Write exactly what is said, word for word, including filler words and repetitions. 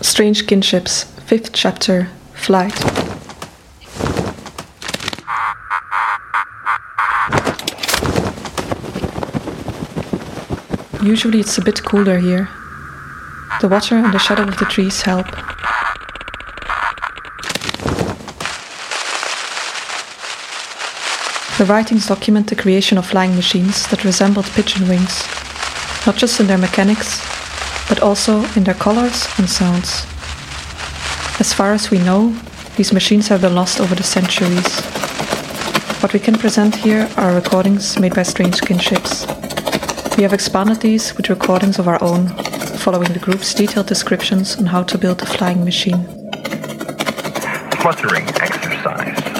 Strange Kinships, fifth chapter, Flight. Usually it's a bit cooler here. The water and the shadow of the trees help. The writings document the creation of flying machines that resembled pigeon wings, not just in their mechanics, but also in their colors and sounds. As far as we know, these machines have been lost over the centuries. What we can present here are recordings made by Strange Kinships. We have expanded these with recordings of our own, following the group's detailed descriptions on how to build a flying machine. Fluttering exercise.